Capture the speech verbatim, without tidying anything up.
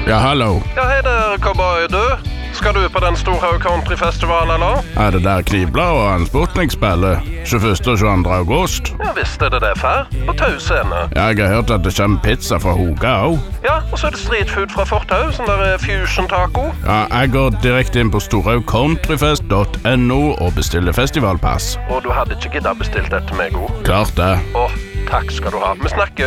Ja, hallo. Ja, hei der, cowboy, du. Skal du på den Storhaug Countryfestival, eller? Er det der Knibla og Hans Sputnik spiller? tjueførste og tjueandre august? Ja, visst er det det, far. På Tau scene. Jeg har hørt at det kommer pizza fra Hoga også. Ja, og så er det street food fra Fortau, sånn der fusion taco. Ja, jeg går direkte inn på storhaug countryfest punktum no og bestiller festivalpass. Og du hadde ikke giddet bestilt dette til meg, god. Klart det. Åh, takk skal du ha. Vi snakker.